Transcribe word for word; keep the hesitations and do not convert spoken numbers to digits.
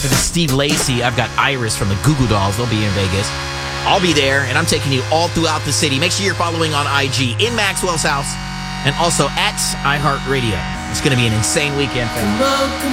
after this, Steve Lacy. I've got Iris from the Goo Goo Dolls. They'll be in Vegas. I'll be there, and I'm taking you all throughout the city. Make sure you're following on I G in Maxwell's house and also at iHeartRadio. It's going to be an insane weekend, fam.